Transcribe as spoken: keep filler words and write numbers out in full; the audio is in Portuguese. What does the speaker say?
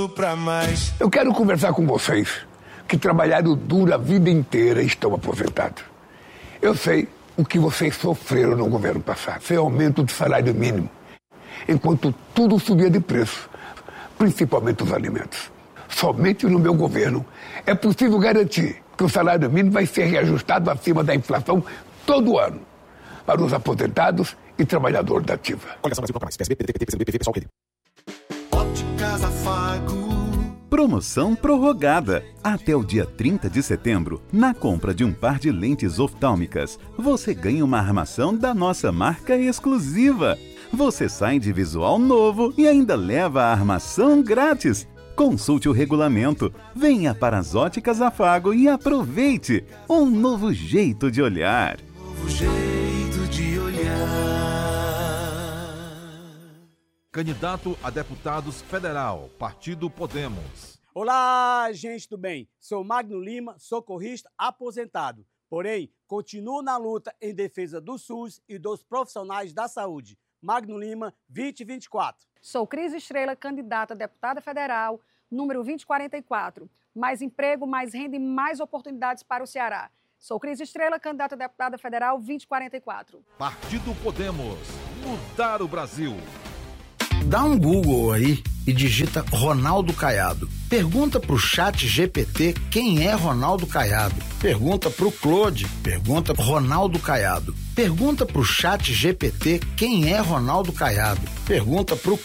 Pra mais. Eu quero conversar com vocês que trabalharam duro a vida inteira e estão aposentados. Eu sei o que vocês sofreram no governo passado. Foi aumento do salário mínimo, enquanto tudo subia de preço, principalmente os alimentos. Somente no meu governo é possível garantir que o salário mínimo vai ser reajustado acima da inflação todo ano para os aposentados e trabalhadores da ativa. Óticas Afago. Promoção prorrogada. Até o dia trinta de setembro, na compra de um par de lentes oftálmicas, você ganha uma armação da nossa marca exclusiva. Você sai de visual novo e ainda leva a armação grátis. Consulte o regulamento. Venha para as Óticas Afago e aproveite um novo jeito de olhar. Novo jeito de olhar. Candidato a deputados federal, Partido Podemos. Olá, gente do bem. Sou Magno Lima, socorrista aposentado. Porém, continuo na luta em defesa do SUS e dos profissionais da saúde. Magno Lima, vinte vinte e quatro. Sou Cris Estrela, candidata a deputada federal, número vinte quarenta e quatro. Mais emprego, mais renda e mais oportunidades para o Ceará. Sou Cris Estrela, candidata a deputada federal, vinte quarenta e quatro. Partido Podemos. Mudar o Brasil. Dá um Google aí e digita Ronaldo Caiado. Pergunta pro chat G P T quem é Ronaldo Caiado. Pergunta pro Claude, pergunta Ronaldo Caiado. Pergunta pro chat G P T quem é Ronaldo Caiado. Pergunta pro